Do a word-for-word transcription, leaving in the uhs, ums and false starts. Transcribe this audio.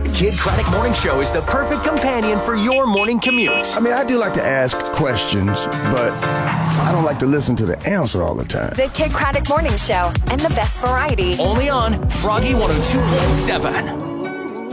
The Kid Craddock Morning Show is the perfect companion for your morning commute. I mean, I do like to ask questions, but I don't like to listen to the answer all the time. The Kid Craddock Morning Show and the best variety. Only on Froggy one oh two point seven.